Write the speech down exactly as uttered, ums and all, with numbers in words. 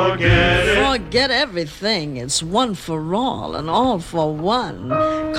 forget it. Forget everything. It's one for all and all for one.